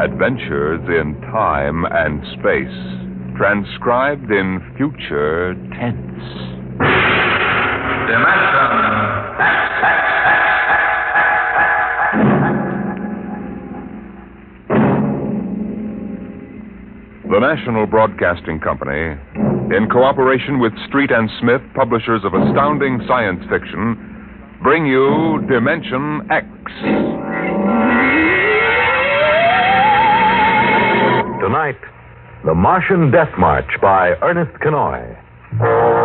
Adventures in time and space, transcribed in future tense. Dimension X. The National Broadcasting Company, in cooperation with Street and Smith, publishers of astounding science fiction, bring you Dimension X. Tonight, The Martian Death March by Ernest Kinoy.